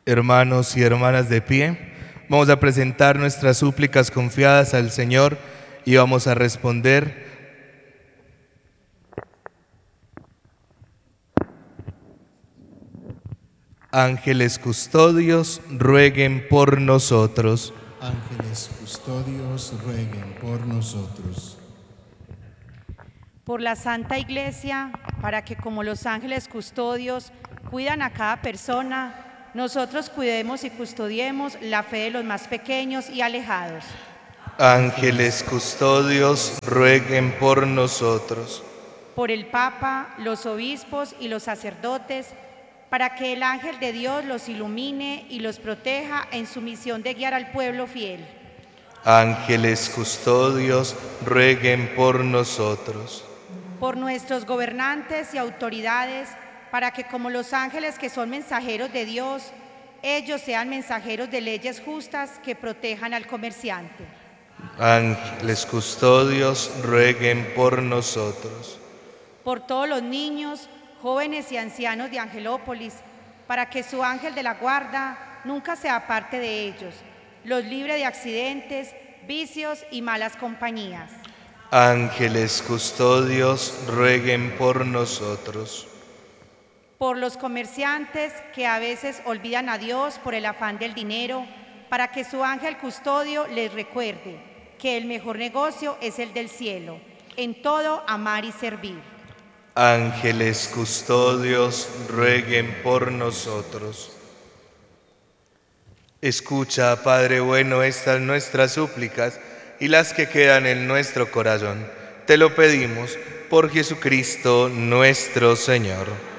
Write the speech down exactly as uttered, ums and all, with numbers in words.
Hermanos y hermanas de pie, vamos a presentar nuestras súplicas confiadas al Señor y vamos a responder. Ángeles custodios, rueguen por nosotros. Ángeles custodios, rueguen por nosotros. Por la Santa Iglesia, para que como los ángeles custodios cuidan a cada persona, nosotros cuidemos y custodiemos la fe de los más pequeños y alejados. Ángeles custodios, rueguen por nosotros. Por el Papa, los obispos y los sacerdotes, para que el ángel de Dios los ilumine y los proteja en su misión de guiar al pueblo fiel. Ángeles custodios, rueguen por nosotros. Por nuestros gobernantes y autoridades, para que como los ángeles que son mensajeros de Dios, ellos sean mensajeros de leyes justas que protejan al comerciante. Ángeles custodios, rueguen por nosotros. Por todos los niños, jóvenes y ancianos de Angelópolis, para que su ángel de la guarda nunca se aparte de ellos, los libre de accidentes, vicios y malas compañías. Ángeles custodios, rueguen por nosotros. Por los comerciantes que a veces olvidan a Dios por el afán del dinero, para que su ángel custodio les recuerde que el mejor negocio es el del cielo, en todo amar y servir. Ángeles custodios, rueguen por nosotros. Escucha, Padre bueno, estas nuestras súplicas y las que quedan en nuestro corazón. Te lo pedimos por Jesucristo nuestro Señor.